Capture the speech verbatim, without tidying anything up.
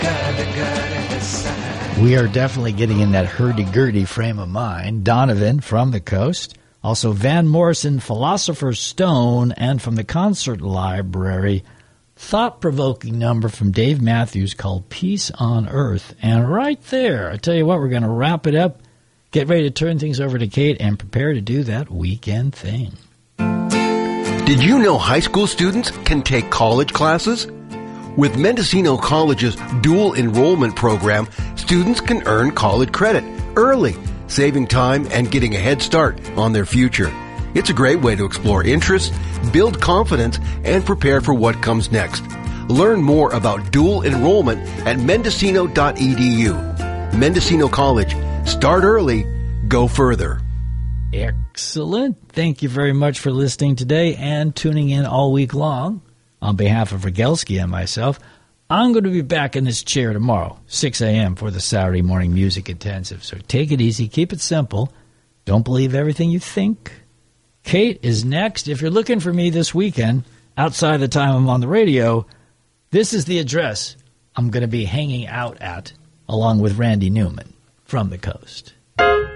We are definitely getting in that hurdy-gurdy frame of mind. Donovan from the coast. Also Van Morrison, Philosopher's Stone, and from the concert library, thought-provoking number from Dave Matthews called Peace on Earth. And right there, I tell you what, we're going to wrap it up, get ready to turn things over to Kate, and prepare to do that weekend thing. Did you know high school students can take college classes? With Mendocino College's dual enrollment program, students can earn college credit early, saving time and getting a head start on their future. It's a great way to explore interests, build confidence, and prepare for what comes next. Learn more about dual enrollment at mendocino dot e d u. Mendocino College. Start early, go further. Excellent. Thank you very much for listening today and tuning in all week long. On behalf of Rogelski and myself, I'm going to be back in this chair tomorrow, six a.m. for the Saturday Morning Music Intensive. So take it easy, keep it simple. Don't believe everything you think. Kate is next. If you're looking for me this weekend, outside the time I'm on the radio, this is the address I'm going to be hanging out at, along with Randy Newman from the coast.